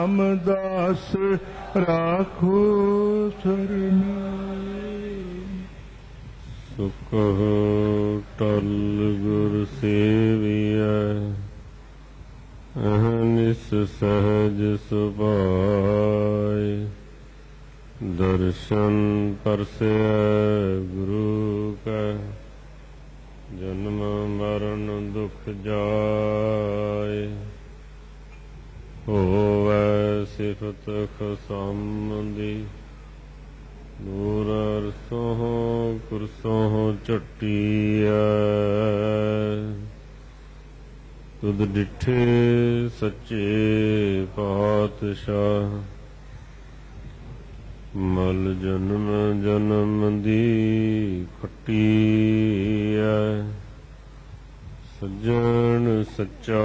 ਰਾਮਦਾਸ ਰਾਖੋ ਸਰਨਾਏ। ਸੁਖ ਟਲ ਗੁਰ ਸੇਵੀਐ ਅਹਨਿਸ ਸਹਜ ਸੁਭਾਇ। ਦਰਸ਼ਨ ਪਰਸੈ ਗੁਰੂ ਕੈ ਜਨਮ ਮਰਨ ਦੁਖ ਜਾਇ। ਹੋਵੈ ਸਿਫਤ ਖਸਮਦੀ ਦੂਰ ਅਰਸੋਂ ਕੁਰਸੋਂ ਝਟੀਐ। ਤੁਧ ਡਿਠੇ ਸੱਚੇ ਪਾਤਸ਼ਾਹ ਮਲ ਜਨਮ ਜਨਮ ਦੀ ਖਟੀਐ। ਸੱਜਣ ਸੱਚਾ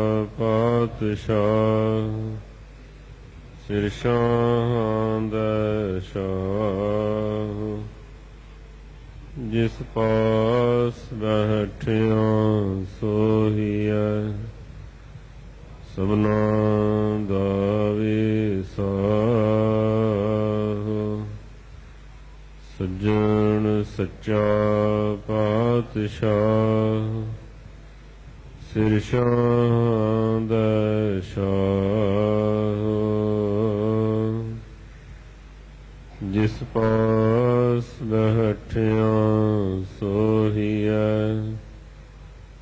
ਪਾਤਸ਼ਾਹ ਸਿਰ ਸ਼ਾਹਾਂ ਦਾ ਸ਼ਾਹ। ਜਿਸ ਪਾਸ ਬੈਠਿਆ ਸੋਹੀਐ ਸਭਨਾ ਦਾ ਵਿਸਾਹ। ਸੱਜਣ ਸੱਚਾ ਪਾਤਸ਼ਾਹ ਸਿਰ ਸ਼ਾਹਾਂ ਦਾ ਸ਼ਾਹ। ਜਿਸ ਪਾਸ